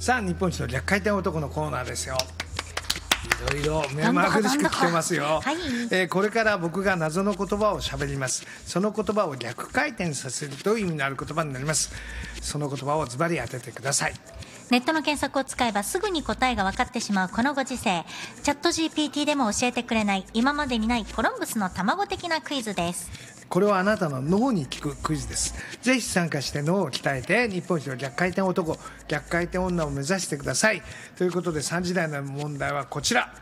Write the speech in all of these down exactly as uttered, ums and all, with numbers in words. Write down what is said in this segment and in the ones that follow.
さあ日本一の逆回転男のコーナーですよ。いろいろ目まぐるしく来てますよ、はい。えー、これから僕が謎の言葉を喋ります。その言葉を逆回転させるという意味のある言葉になります。その言葉をズバリ当ててください。 ネットの検索を使えばすぐに答えが分かってしまうこのご時世、チャット ジーピーティー でも教えてくれない今までにないコロンブスの卵的なクイズです。 これはあなたの脳に効くクイズです。ぜひ参加して脳を鍛えて日本一の逆回転男、逆回転女を目指してください。ということでさんじ台の問題はこちら。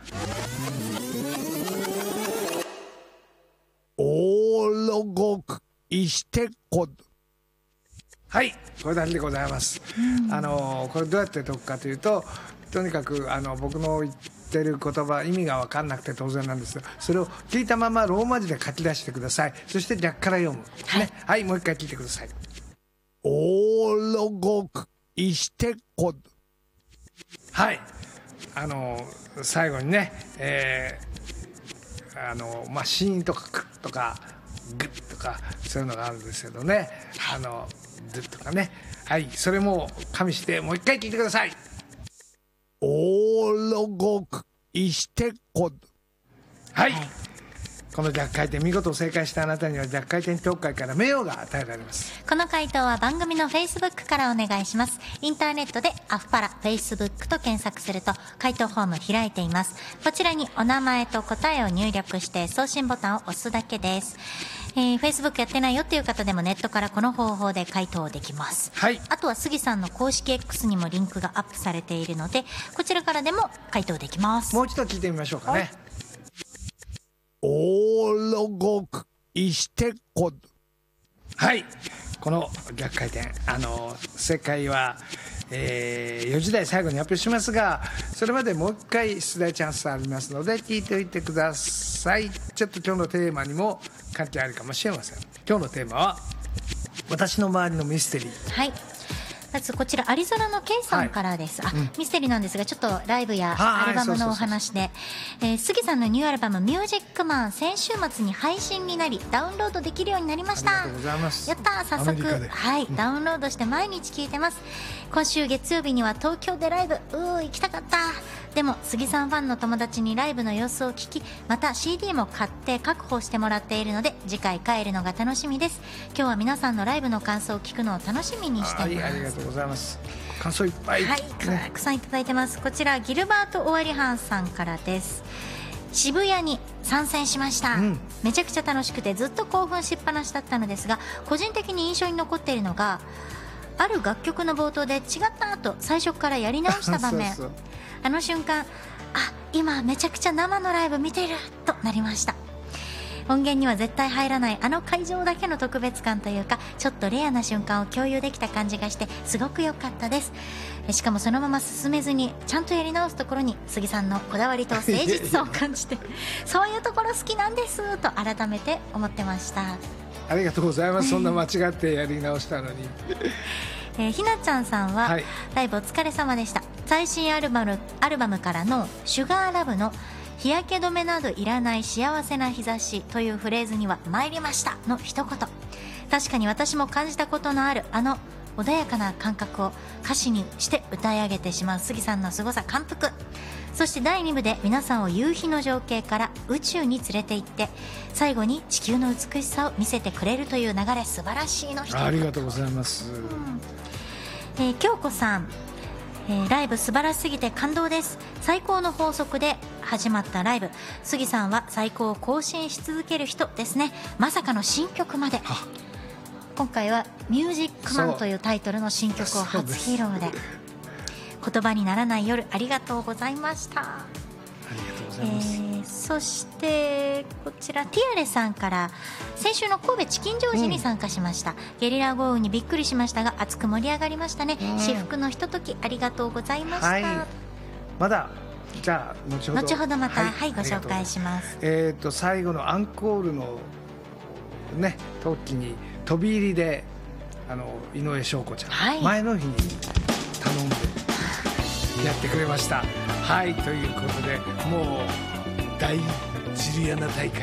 オーロゴクイシテコ。はい、これだけでございます。あのこれどうやって解くかというと、とにかくあの僕の言ってる言葉意味が分かんなくて当然なんですが、それを聞いたままローマ字で書き出してください。そして逆から読む、はいね、はい、もう一回聞いてください。オーロゴクイシテコ。はい、あの最後にね、えー、あのまあシーンとかクッとかグッとかそういうのがあるんですけどね、あのドゥとかね、はい、それも加味してもう一回聞いてください。オーロゴクイシテコ。はい、はい、この逆回転見事正解したあなたには逆回転協会から名誉が与えられます。 この回答は番組の Facebook からお願いします。インターネットでアフパラ Facebook と検索すると回答フォーム開いています。こちらにお名前と答えを入力して送信ボタンを押すだけです。えー、Facebook やってないよっていう方でもネットからこの方法で回答できます、はい、あとは杉さんの公式 X にもリンクがアップされているのでこちらからでも回答できます。 もう一度聞いてみましょうかね。オーロゴクイシテコ。はい、この逆回転、あの正解は、えー、よじ台最後に発表しますが、それまでもう一回出題チャンスありますので聞いておいてください。ちょっと今日のテーマにも関係あるかもしれません。今日のテーマは私の周りのミステリー。 はい、まずこちらアリゾナの K さんからです、はい、あ、うん、ミステリーなんですがちょっとライブやアルバムのお話で、杉さんのニューアルバムミュージックマン先週末に配信になりダウンロードできるようになりました。 ありがとうございます。 やったー、早速、はい、うん、ダウンロードして毎日聴いてます。今週月曜日には東京でライブ、うー行きたかった。でも杉さんファンの友達にライブの様子を聞き、また シーディー も買って確保してもらっているので次回帰るのが楽しみです。今日は皆さんのライブの感想を聞くのを楽しみにしています。 はい、ありがとうございます。感想いっぱい、 はい、たくさんいただいてます。こちらギルバート・オワリハンさんからです。渋谷に参戦しました、うん、めちゃくちゃ楽しくてずっと興奮しっぱなしだったのですが、個人的に印象に残っているのがある楽曲の冒頭で違ったと最初からやり直した場面そうそう、あの瞬間、あ、今めちゃくちゃ生のライブ見てるとなりました。音源には絶対入らないあの会場だけの特別感というか、ちょっとレアな瞬間を共有できた感じがしてすごく良かったです。しかもそのまま進めずにちゃんとやり直すところに杉さんのこだわりと誠実さを感じてそういうところ好きなんですと改めて思ってました。 ありがとうございます。そんな間違ってやり直したのにえー、ひなちゃんさんは、はい、ライブお疲れ様でした。最新アルバム、アルバムからのシュガーラブの日焼け止めなどいらない幸せな日差しというフレーズには参りましたの一言、確かに私も感じたことのあるあの穏やかな感覚を歌詞にして歌い上げてしまう杉さんの凄さ感服。そしてだいに部で皆さんを夕日の情景から宇宙に連れて行って最後に地球の美しさを見せてくれるという流れ、素晴らしいの一言。 ありがとうございます、 うんえー、京子さん、えー、ライブ素晴らしすぎて感動です。最高の法則で始まったライブ、杉さんは最高を更新し続ける人ですね。まさかの新曲まで。今回はミュージックマンというタイトルの新曲を初披露で、言葉にならない夜、ありがとうございました。 ありがとうございます、えー、 そしてこちらティアレさんから、先週の神戸チキンジョージに参加しました、うん、ゲリラ豪雨にびっくりしましたが熱く盛り上がりましたね、うん、至福のひとときありがとうございました、はい、 まだじゃあ後ほど後ほどまた、はいはい、ご紹介します。 えーと最後のアンコールのね時に飛び入りであの井上翔子ちゃん、はい、前の日に頼んでやってくれました。はい、ということでもう大ジュリアナ大会